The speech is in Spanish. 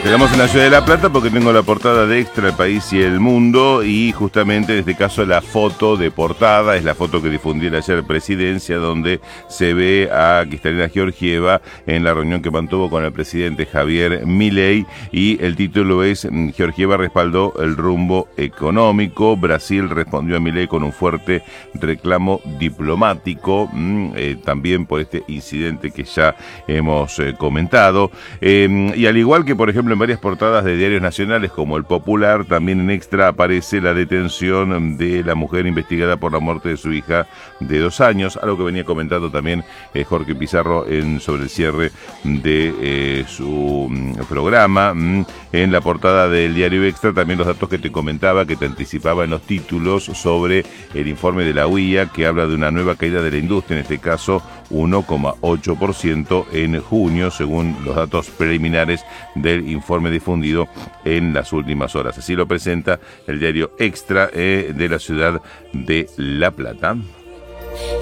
Quedamos en la ciudad de La Plata porque tengo la portada de Extra, El País y El Mundo, y justamente en este caso la foto de portada es la foto que difundió ayer Presidencia, donde se ve a Kristalina Georgieva en la reunión que mantuvo con el presidente Javier Milei, y el título es: Georgieva respaldó el rumbo económico, Brasil respondió a Milei con un fuerte reclamo diplomático, también por este incidente que ya hemos comentado, y al igual que por ejemplo en varias portadas de diarios nacionales como El Popular, también en Extra aparece la detención de la mujer investigada por la muerte de su hija de 2 años, algo que venía comentando también Jorge Pizarro sobre el cierre de su programa. En la portada del diario Extra también los datos que te comentaba, que te anticipaba en los títulos, sobre el informe de la UIA, que habla de una nueva caída de la industria, en este caso 1,8% en junio, según los datos preliminares del informe difundido en las últimas horas. Así lo presenta el diario Extra de la ciudad de La Plata.